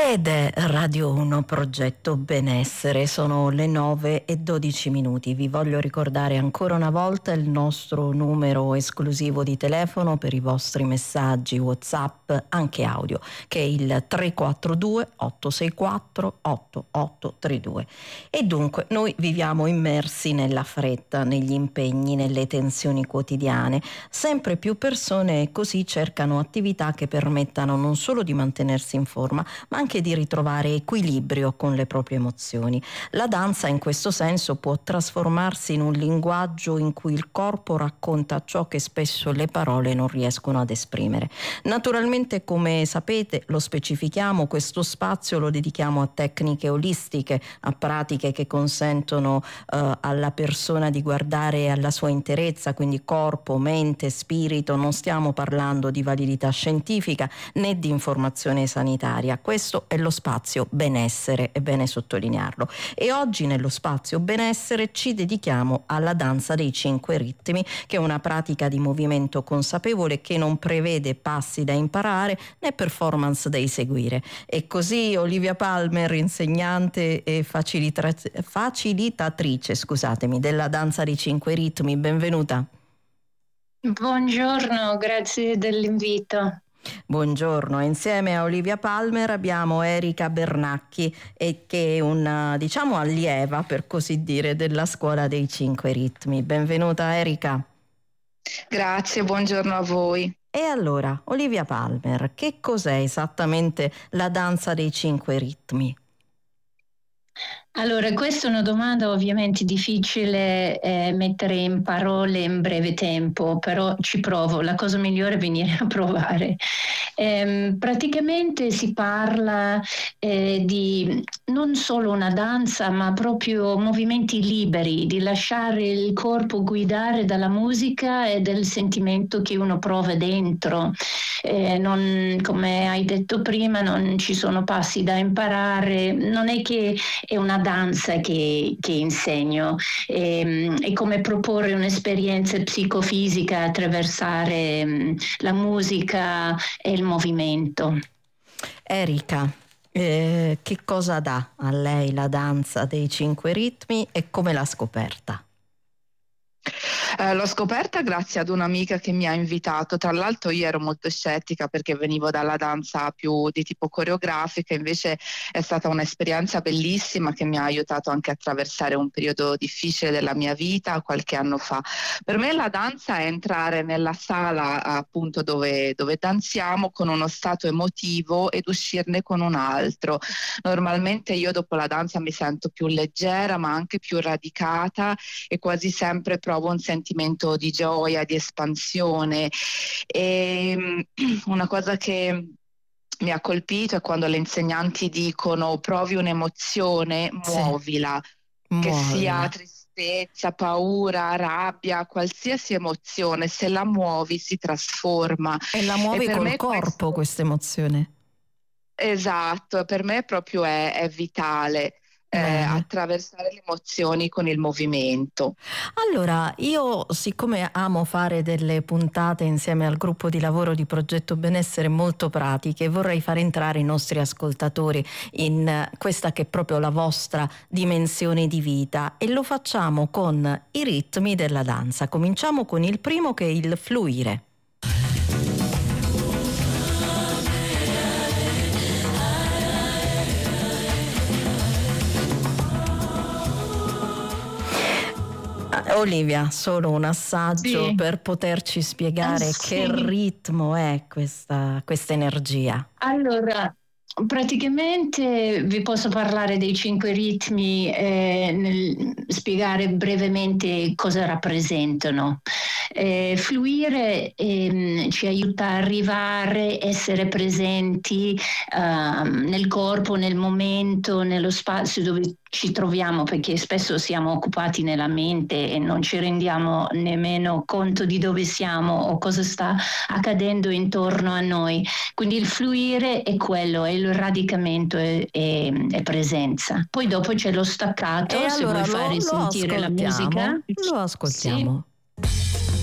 Ed è Radio 1 Progetto Benessere, sono le 9:12. Vi voglio ricordare ancora una volta il nostro numero esclusivo di telefono per i vostri messaggi WhatsApp, anche audio, che è il 342 864 8832. E dunque noi viviamo immersi nella fretta, negli impegni, nelle tensioni quotidiane. Sempre più persone così cercano attività che permettano non solo di mantenersi in forma, ma anche di ritrovare equilibrio con le proprie emozioni. La danza in questo senso può trasformarsi in un linguaggio in cui il corpo racconta ciò che spesso le parole non riescono ad esprimere. Naturalmente, come sapete, lo specifichiamo, questo spazio lo dedichiamo a tecniche olistiche, a pratiche che consentono alla persona di guardare alla sua interezza, quindi corpo, mente, spirito. Non stiamo parlando di validità scientifica né di informazione sanitaria. Questo è lo spazio benessere, è bene sottolinearlo. E oggi nello spazio benessere ci dedichiamo alla danza dei 5 ritmi, che è una pratica di movimento consapevole che non prevede passi da imparare né performance da eseguire. E così Olivia Palmer, insegnante e facilitatrice, della danza dei 5 ritmi, benvenuta. Buongiorno, grazie dell'invito. Buongiorno, insieme a Olivia Palmer abbiamo Erika Bernacchi, che è una, allieva, per così dire, della scuola dei 5 ritmi. Benvenuta Erika. Grazie, buongiorno a voi. E allora, Olivia Palmer, che cos'è esattamente la danza dei 5 ritmi? Allora, questa è una domanda ovviamente difficile mettere in parole in breve tempo, però ci provo. La cosa migliore è venire a provare. Praticamente si parla di non solo una danza, ma proprio movimenti liberi, di lasciare il corpo guidare dalla musica e del sentimento che uno prova dentro. Come hai detto prima, non ci sono passi da imparare, non è che è una danza che insegno, è come proporre un'esperienza psicofisica, attraversare la musica e il movimento. Erika, che cosa dà a lei la danza dei 5 ritmi e come l'ha scoperta? L'ho scoperta grazie ad un'amica che mi ha invitato. Tra l'altro io ero molto scettica perché venivo dalla danza più di tipo coreografica, invece è stata un'esperienza bellissima che mi ha aiutato anche a attraversare un periodo difficile della mia vita qualche anno fa. Per me la danza è entrare nella sala appunto dove danziamo con uno stato emotivo ed uscirne con un altro. Normalmente io dopo la danza mi sento più leggera ma anche più radicata e quasi sempre provo un sentimento di gioia, di espansione. E una cosa che mi ha colpito è quando le insegnanti dicono: provi un'emozione, muovila, che sia tristezza, paura, rabbia, qualsiasi emozione, se la muovi si trasforma. E la muovi col corpo questa emozione. Esatto, per me proprio è vitale. Attraversare le emozioni con il movimento. Allora, io siccome amo fare delle puntate insieme al gruppo di lavoro di Progetto Benessere molto pratiche, vorrei far entrare i nostri ascoltatori in questa che è proprio la vostra dimensione di vita, e lo facciamo con i ritmi della danza. Cominciamo con il primo, che è il fluire. Olivia, solo un assaggio per poterci spiegare che ritmo è questa energia. Allora, praticamente vi posso parlare dei 5 ritmi, spiegare brevemente cosa rappresentano. Fluire ci aiuta a arrivare, essere presenti nel corpo, nel momento, nello spazio dove ci troviamo, perché spesso siamo occupati nella mente e non ci rendiamo nemmeno conto di dove siamo o cosa sta accadendo intorno a noi. Quindi il fluire è quello, è il radicamento e presenza. Poi dopo c'è lo staccato, se vuoi fare sentire la musica. Lo ascoltiamo.